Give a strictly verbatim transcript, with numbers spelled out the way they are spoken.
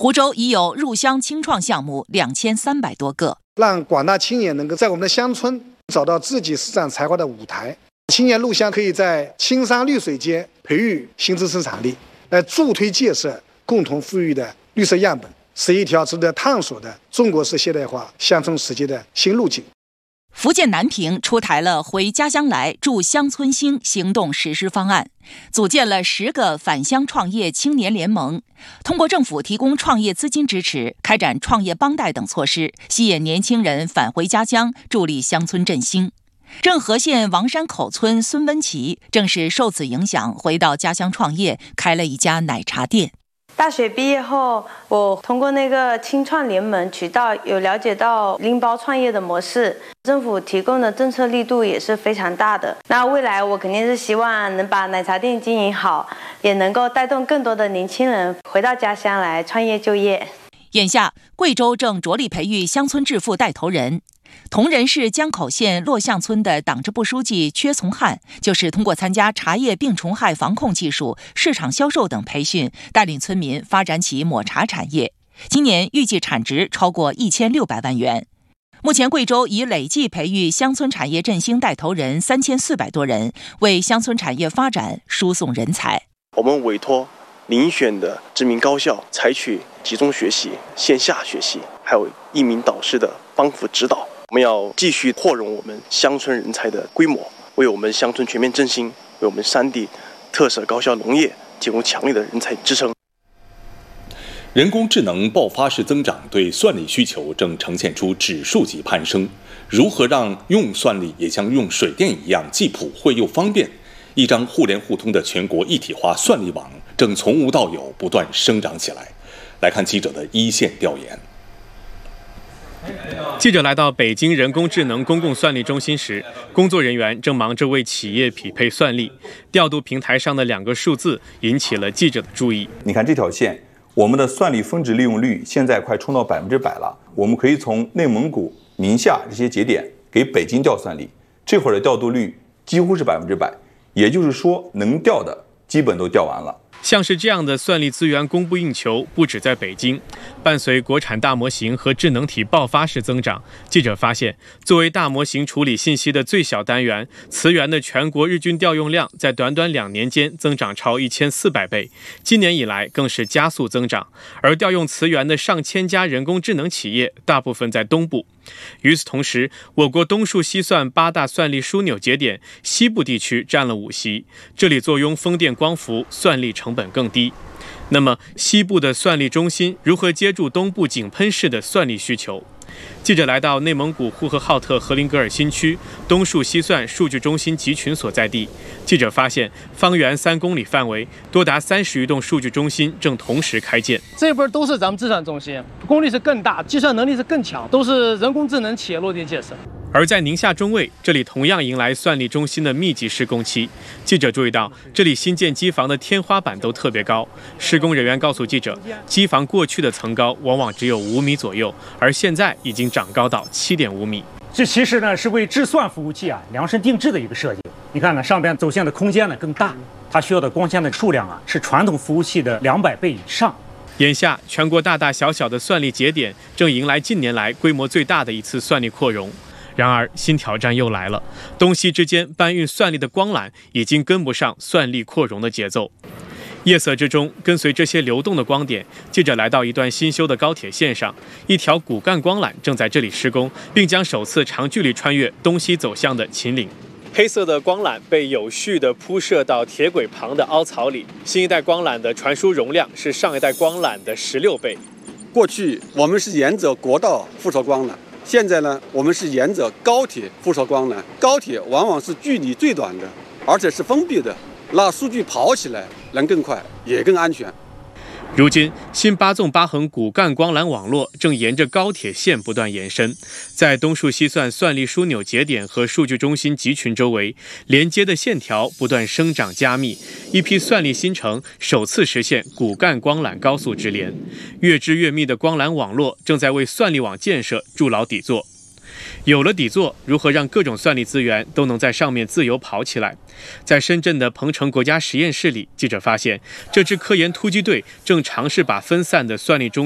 湖州已有入乡青创项目两千三百多个， 让广大青年能够在我们的乡村找到自己施展才华的舞台。青年入乡可以在青山绿水间培育新知生产力，来助推建设共同富裕的绿色样本，是一条值得探索的中国式现代化乡村实践的新路径。 福建南平出台了回家乡来助乡村兴行动实施方案，组建了十个返乡创业青年联盟，通过政府提供创业资金支持，开展创业帮带等措施，吸引年轻人返回家乡，助力乡村振兴。政和县王山口村孙文琪正是受此影响，回到家乡创业，开了一家奶茶店。 大学毕业后，我通过那个青创联盟渠道有了解到拎包创业的模式，政府提供的政策力度也是非常大的。那未来我肯定是希望能把奶茶店经营好，也能够带动更多的年轻人回到家乡来创业就业。 眼下，贵州正着力培育乡村致富带头人。铜仁市江口县洛巷村的党支部书记阙从汉，就是通过参加茶叶病虫害防控技术、市场销售等培训，带领村民发展起抹茶产业。今年预计产值超过一千六百万元。目前，贵州已累计培育乡村产业振兴带头人三千四百多人，为乡村产业发展输送人才。 我们委托遴选的知名高校，采取集中学习、线下学习，还有一名导师的帮扶指导。我们要继续扩容我们乡村人才的规模，为我们乡村全面振兴，为我们山地特色高效农业提供强力的人才支撑。 人工智能爆发式增长对算力需求正呈现出指数级攀升。如何让用算力也像用水电一样既普惠又方便？一张互联互通的全国一体化算力网正从无到有不断生长起来。来看记者的一线调研。 记者来到北京人工智能公共算力中心时，工作人员正忙着为企业匹配算力。调度平台上的两个数字引起了记者的注意。 你看这条线，我们的算力峰值利用率现在快冲到百分之百了。我们可以从内蒙古、宁夏这些节点给北京调算力，这会儿的调度率几乎是百分之百，也就是说能调的基本都调完了。 像是这样的算力资源供不应求，不止在北京。伴随国产大模型和智能体爆发式增长，记者发现，作为大模型处理信息的最小单元，磁源的全国日均调用量在短短两年间增长超一千四百倍，今年以来更是加速增长。而调用磁源的上千家人工智能企业，大部分在东部。与此同时，我国东数西算八大算力枢纽节点，西部地区占了五席，这里坐拥风电光伏，算力成本更低。那么，西部的算力中心如何接住东部井喷式的算力需求？记者来到内蒙古呼和浩特和林格尔新区东数西算数据中心集群所在地，记者发现，方圆三公里范围，多达三十余栋数据中心正同时开建。 这边都是咱们计算中心，功率是更大，计算能力是更强，都是人工智能企业落地建设。 而在宁夏中卫，这里同样迎来算力中心的密集施工期。记者注意到，这里新建机房的天花板都特别高。施工人员告诉记者，机房过去的层高往往只有五米左右，而现在已经长高到七点五米。 这其实呢是为智算服务器啊量身定制的一个设计。你看呢，上边走线的空间呢更大，它需要的光纤的数量啊是传统服务器的两百倍以上。 眼下，全国大大小小的算力节点正迎来近年来规模最大的一次算力扩容。然而，新挑战又来了，东西之间搬运算力的光缆已经跟不上算力扩容的节奏。夜色之中，跟随这些流动的光点，记者来到一段新修的高铁线上，一条骨干光缆正在这里施工，并将首次长距离穿越东西走向的秦岭。黑色的光缆被有序地铺设到铁轨旁的凹槽里，新一代光缆的传输容量是上一代光缆的十六倍。 过去我们是沿着国道附着光缆，现在呢，我们是沿着高铁附着光缆。高铁往往是距离最短的，而且是封闭的，那数据跑起来能更快，也更安全。 如今，新八纵八横骨干光缆网络正沿着高铁线不断延伸，在东数西算算力枢纽节点和数据中心集群周围，连接的线条不断生长加密，一批算力新城首次实现骨干光缆高速直连。越织越密的光缆网络正在为算力网建设筑牢底座。有了底座，如何让各种算力资源都能在上面自由跑起来？在深圳的鹏城国家实验室里，记者发现，这支科研突击队正尝试把分散的算力中